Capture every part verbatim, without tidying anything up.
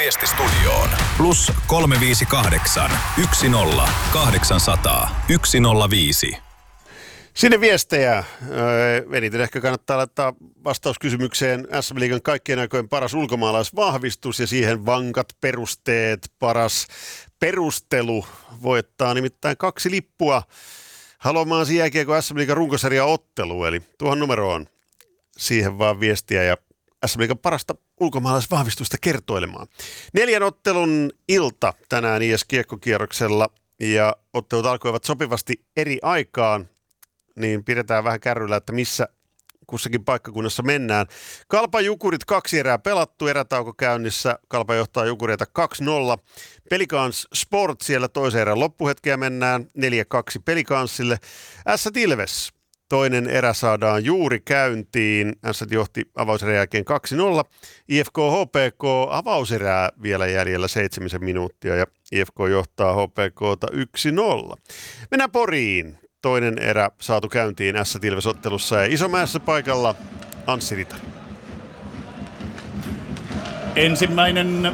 viesti studioon. Plus kolme viisi kahdeksan, yksi nolla, kahdeksan nolla nolla, yksi nolla viisi. Sinne viestejä. Eniten ehkä kannattaa laittaa vastauskysymykseen S M-liigan kaikkien aikojen paras ulkomaalaisvahvistus ja siihen vankat perusteet, paras perustelu. Voittaa nimittäin kaksi lippua haluamaansi jääkiekko S M-liigan runkosarja ottelu. Eli tuohon numeroon siihen vaan viestiä ja S M-liigan parasta ulkomaalaisvahvistusta kertoilemaan. Neljän ottelun ilta tänään I S-kiekkokierroksella ja ottelut alkoivat sopivasti eri aikaan. Niin pidetään vähän kärryllä, että missä kussakin paikkakunnassa mennään. Kalpa Jukurit kaksi erää pelattu, erätauko käynnissä. Kalpa johtaa Jukureita kaksi nolla. Pelikans Sport siellä toisen erän loppuhetkeä mennään. neljä kaksi Pelikansille. Ässät Ilves. Toinen erä saadaan juuri käyntiin. Ässät johti avauserän jälkeen kaksi nolla. I F K H P K avauserää vielä jäljellä seitsemisen minuuttia ja I F K johtaa H P K:ta yksi nolla. Mennään Poriin. Toinen erä saatu käyntiin Ässät Ilves-ottelussa ja Isomäessä paikalla Anssi Ritari. Ensimmäinen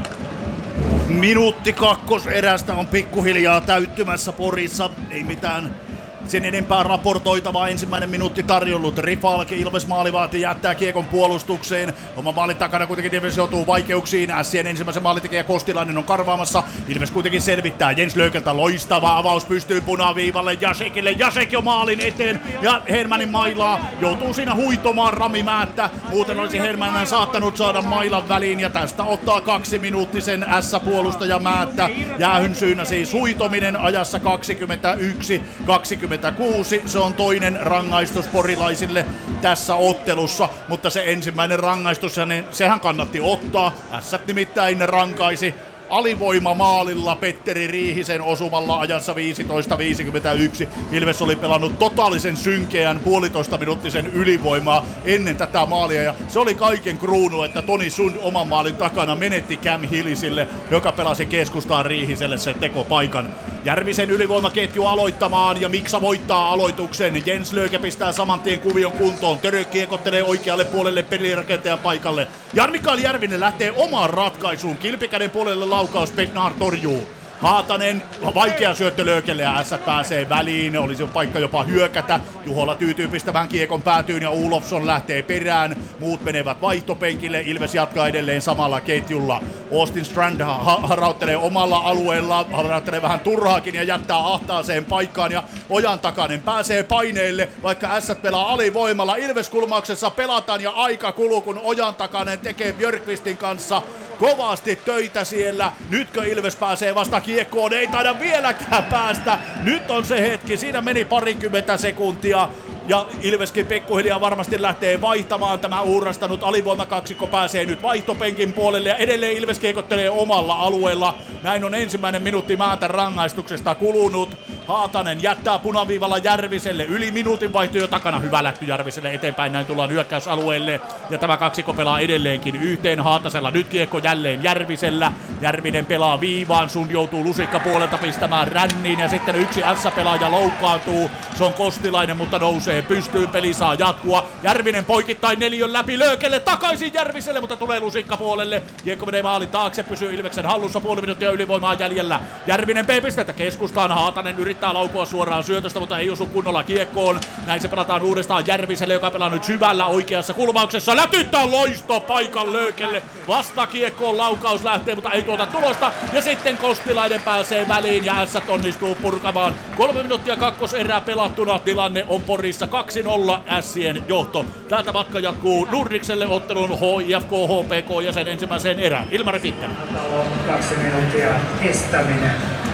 minuutti kakkoserästä on pikkuhiljaa täyttymässä Porissa. Ei mitään sen enempää raportoitavaa. Ensimmäinen minuutti tarjollut. Rifalke, Ilves maalivahti jättää kiekon puolustukseen. Oman maalin takana kuitenkin Ilves joutuu vaikeuksiin. Ässien ensimmäisen maalintekijä Kostilainen on karvaamassa. Ilves kuitenkin selvittää. Jens Lökeltä loistava avaus pystyy punaviivalle Jasekille. Jasek jo maalin eteen ja Hermanin mailaa. Joutuu siinä huitomaan Rami Määttä. Muuten olisi Hermanen saattanut saada mailan väliin ja tästä ottaa kaksi minuuttisen S-puolustaja Määttä. Jäähyn syynä siis huitominen ajassa kaksikymmentäyksi kaksikymmentäkuusi. Se on toinen rangaistus porilaisille tässä ottelussa, mutta se ensimmäinen rangaistus, sehän kannatti ottaa. Ässät nimittäin rankaisi alivoimamaalilla Petteri Riihisen osumalla ajassa viisitoista viisikymmentäyksi. Ilves oli pelannut totaalisen synkeän puolitoista minuuttisen ylivoimaa ennen tätä maalia ja se oli kaiken kruunu, että Toni Sund oman maalin takana menetti Cam Hillisille, joka pelasi keskustaan Riihiselle sen tekopaikan. Järvisen ylivoimaketju aloittamaan ja Miksa voittaa aloituksen. Jens Löke pistää saman tien kuvion kuntoon. Törö kiekottelee oikealle puolelle pelirakentajan paikalle. Jan-Mikael Järvinen lähtee omaan ratkaisuun. Kilpikäden puolelle laukaus, Bednar torjuu. Haatanen, vaikea syöttö Löökelle ja Ässät pääsee väliin, olisi paikka jopa hyökätä. Juhola tyytyy pistämään kiekon päätyyn ja Olofsson lähtee perään. Muut menevät vaihtopenkille, Ilves jatkaa edelleen samalla ketjulla. Austin Strand ha- harauttelee omalla alueella, harauttelee vähän turhaakin ja jättää ahtaaseen paikkaan. Ja Ojan takainen pääsee paineille, vaikka Ässät pelaa alivoimalla. Ilves kulmauksessa pelataan ja aika kuluu, kun Ojan takainen tekee Björkqvistin kanssa kovasti töitä siellä. Nytkö Ilves pääsee vasta kiekkoon? Ei taida vieläkään päästä. Nyt on se hetki. Siinä meni parikymmentä sekuntia. Ja Ilveskin pikkuhiljaa varmasti lähtee vaihtamaan. Tämä uurastanut alivoimakaksikko pääsee nyt vaihtopenkin puolelle. Ja edelleen Ilves kiekottelee omalla alueella. Näin on ensimmäinen minuutti Määtän rangaistuksesta kulunut. Haatanen jättää punaviivalla Järviselle. Yli minuutin vaihto jo takana. Hyvä lähty Järviselle eteenpäin. Näin tullaan hyökkäysalueelle. Ja tämä kaksikko pelaa edelleenkin yhteen Haatasella. Nyt kiekko jälleen Järvisellä. Järvinen pelaa viivaan. Sun joutuu lusikka puolelta pistämään ränniin. Ja sitten yksi S-pelaaja loukkaantuu. Se on Kostilainen, mutta nousee pystyyn. Peli saa jatkua. Järvinen poikittain neljön läpi Löökelle. Takaisin Järviselle, mutta tulee lusikka puolelle. Kiekko menee maalin taakse. Pysyy Ilveksen hallussa. Puoli minuuttia ylivoimaa jäljellä. Järvinen P-pistettä keskustaan. Haatanen yrittää laukua suoraan syötöstä, mutta ei osu kunnolla kiekkoon. Näin se pelataan uudestaan Järviselle, joka pelaa nyt syvällä oikeassa kulmauksessa. Lätyttää loisto paikan Löökelle. Vasta kiekkoon laukaus lähtee, mutta ei tuota tulosta. Ja sitten Kostilainen pääsee väliin ja Ässät onnistuu purkamaan. Kolme minuuttia kakkoserää pelattuna. Tilanne on Porissa kaksi nolla Ässien johto. Täältä matka jatkuu Nordikselle ottelun H I F K H P K ja sen ensimmäiseen erään. Ilmari Pitkänen. Kaksi minuuttia estäminen.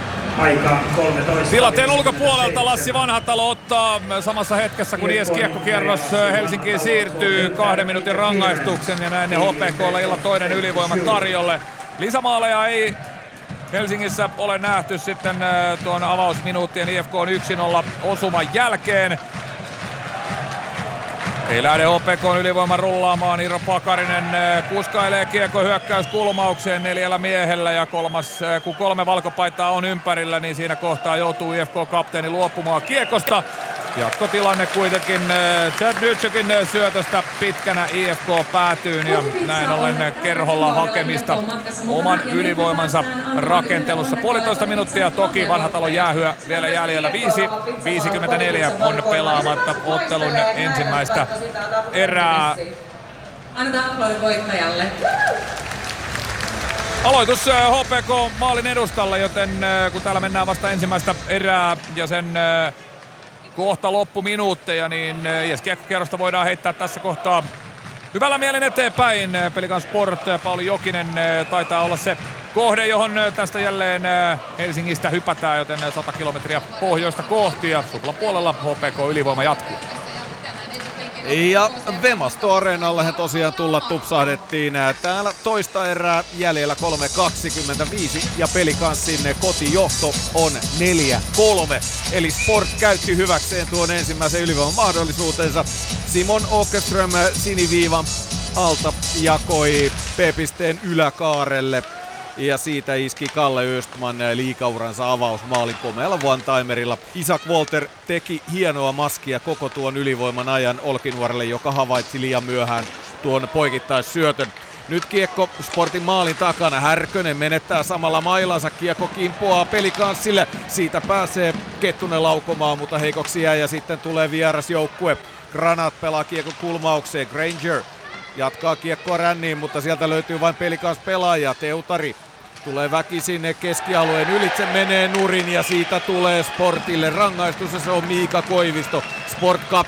Aika kolmetoista. Tilanteen ulkopuolelta Lassi Vanhatalo ottaa samassa hetkessä, kun I S-kiekkokierros Helsinkiin siirtyy kahden minuutin rangaistuksen ja näin H P K:lla illan toinen ylivoima tarjolle. Lisämaaleja ei Helsingissä ole nähty sitten tuon avausminuuttien I F K:n yksi nolla osuman jälkeen. Ei lähde H P K:n ylivoima rullaamaan. Iiro Pakarinen kuskailee kiekko hyökkäyskulmaukseen neljällä miehellä ja kolmas, kun kolme valkopaitaa on ympärillä, niin siinä kohtaa joutuu I F K-kapteeni luopumaan kiekosta. Jatkotilanne kuitenkin Chad Nytsykin syötöstä pitkänä I F K päätyyn ja näin ollen Kerholla hakemista oman ylivoimansa rakentelussa. Puolitoista minuuttia toki Vanhatalon jäähyä vielä jäljellä. viisi viisikymmentäneljä on pelaamatta ottelun ensimmäistä erää. Annetaan aplodit voittajalle. Aloitus H P K maalin edustalle, joten kun täällä mennään vasta ensimmäistä erää ja sen kohta loppuminuutteja, niin Jes-kiekkokierrosta voidaan heittää tässä kohtaa hyvällä mielen eteenpäin. Pelikan Sport, Pauli Jokinen taitaa olla se kohde, johon tästä jälleen Helsingistä hypätään, joten sata kilometriä pohjoista kohti ja suplan puolella H P K ylivoima jatkuu. Ja Vemasto Areenalle he tosiaan tulla tupsahdettiin. Täällä toista erää jäljellä kolme kaksikymmentäviisi ja Pelikanssin kotijohto on neljä kolme. Eli Sport käytti hyväkseen tuon ensimmäisen ylivoiman mahdollisuutensa. Simon Åkerström siniviivan alta jakoi P-pisteen yläkaarelle. Ja siitä iski Kalle Östman liigauransa avausmaalin komealla one-timerilla. Isak Wolter teki hienoa maskia koko tuon ylivoiman ajan Olkinuorelle, joka havaitsi liian myöhään tuon poikittaisyötön. Nyt kiekko Sportin maalin takana. Härkönen menettää samalla mailansa. Kiekko kimpoaa Pelikanssille. Siitä pääsee Kettunen laukomaan, mutta heikoksi jää ja sitten tulee vierasjoukkue. Granat pelaa kiekko kulmaukseen. Granger jatkaa kiekkoa ränniin, mutta sieltä löytyy vain Pelikans pelaaja. Teutari tulee väkisin keskialueen ylitse, menee nurin ja siitä tulee Sportille rangaistus ja se on Miika Koivisto. Sport